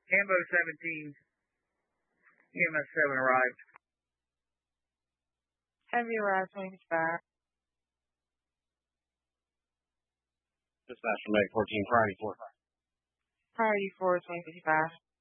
Hambo 17, EMS 7 arrived. Heavy arrived, 25. Dispatch from Meg 14, priority 4. Priority 4, 2055.